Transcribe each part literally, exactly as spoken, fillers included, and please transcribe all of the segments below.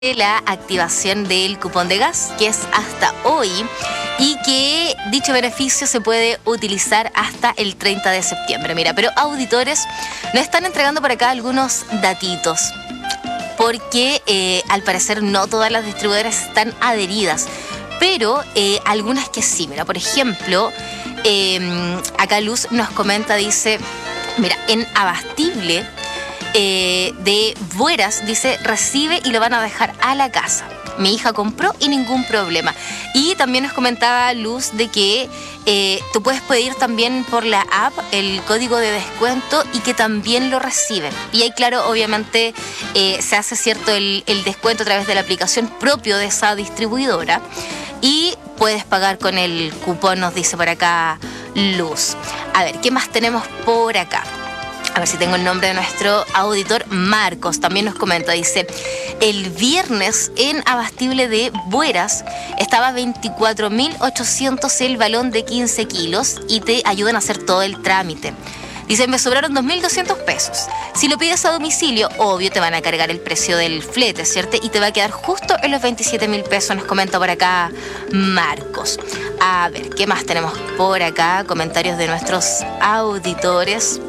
la activación del cupón de gas, que es hasta hoy, y que dicho beneficio se puede utilizar hasta el treinta de septiembre. Mira, pero auditores nos están entregando por acá algunos datitos, porque eh, al parecer no todas las distribuidoras están adheridas, pero eh, algunas que sí. Mira, por ejemplo, eh, acá Luz nos comenta, dice, mira, en Abastible Eh, de Bueras, dice, recibe y lo van a dejar a la casa. Mi hija compró y ningún problema. Y también nos comentaba Luz de que eh, tú puedes pedir también por la app el código de descuento y que también lo reciben. Y ahí, claro, obviamente eh, se hace cierto el, el descuento a través de la aplicación propio de esa distribuidora. Y puedes pagar con el cupón, nos dice por acá Luz. A ver, ¿qué más tenemos por acá? A ver si tengo el nombre de nuestro auditor. Marcos también nos comenta, dice, el viernes en Abastible de Bueras estaba veinticuatro mil ochocientos el balón de quince kilos y te ayudan a hacer todo el trámite. Dice, me sobraron dos mil doscientos pesos. Si lo pides a domicilio, obvio te van a cargar el precio del flete, ¿cierto? Y te va a quedar justo en los veintisiete mil pesos, nos comenta por acá Marcos. A ver, ¿qué más tenemos por acá? Comentarios de nuestros auditores.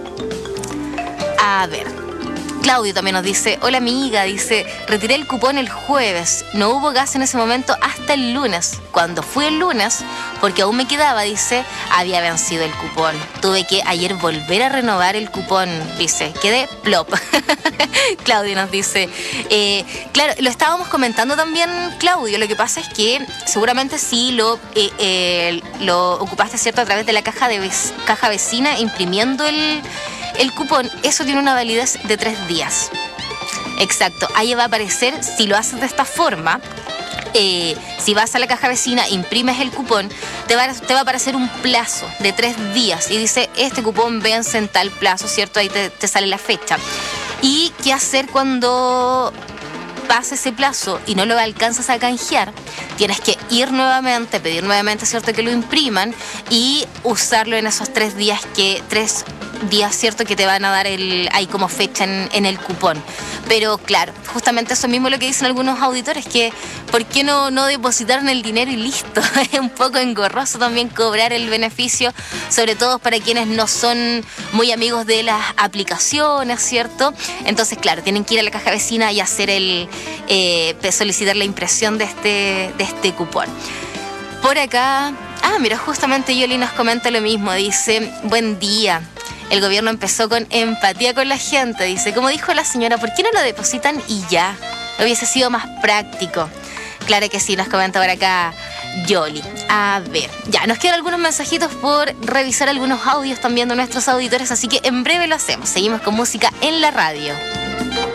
A ver, Claudio también nos dice, hola amiga, dice, retiré el cupón el jueves, no hubo gas en ese momento hasta el lunes. Cuando fui el lunes, porque aún me quedaba, dice, había vencido el cupón. Tuve que ayer volver a renovar el cupón, dice, quedé plop. Claudio nos dice, eh, claro, lo estábamos comentando también, Claudio, lo que pasa es que seguramente sí lo, eh, eh, lo ocupaste, ¿cierto?, a través de la caja, de vec- caja vecina, imprimiendo el... El cupón, eso tiene una validez de tres días. Exacto, ahí va a aparecer, si lo haces de esta forma, eh, si vas a la caja vecina, imprimes el cupón, te va, te va a aparecer un plazo de tres días y dice, este cupón vence en tal plazo, ¿cierto? Ahí te, te sale la fecha. ¿Y qué hacer cuando pase ese plazo y no lo alcanzas a canjear? Tienes que ir nuevamente, pedir nuevamente, ¿cierto?, que lo impriman y usarlo en esos tres días que... tres días, ¿cierto?, que te van a dar el ahí como fecha en, en el cupón. Pero claro, justamente eso mismo es lo que dicen algunos auditores, que ¿por qué no, no depositaron el dinero y listo? Es un poco engorroso también cobrar el beneficio, sobre todo para quienes no son muy amigos de las aplicaciones, ¿cierto? Entonces, claro, tienen que ir a la caja vecina y hacer el eh, solicitar la impresión de este, de este cupón. Por acá, ah, mira, justamente Yoli nos comenta lo mismo, dice, buen día. El gobierno empezó con empatía con la gente, dice, como dijo la señora, ¿por qué no lo depositan y ya? Hubiese sido más práctico. Claro que sí, nos comenta por acá Yoli. A ver, ya, nos quedan algunos mensajitos por revisar, algunos audios también de nuestros auditores, así que en breve lo hacemos. Seguimos con música en la radio.